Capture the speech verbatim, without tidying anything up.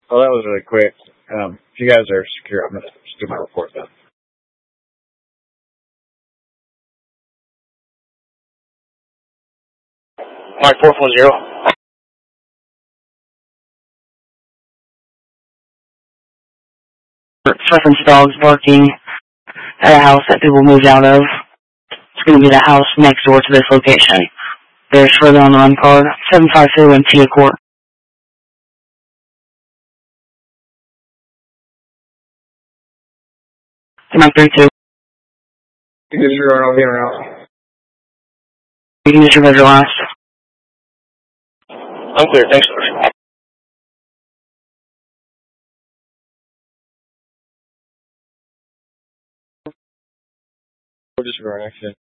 Well, that was really quick. Um, if you guys are secure, I'm going to just do my report then. Mark four four zero. Reference dogs barking at a house that people moved out of. It's going to be the house next door to this location. There's further on the run card, seven five two and Tia Court. Mike three two. You can disregard all the in and out. You can disregard your last. I'm clear, thanks, sir. Disregard, actually.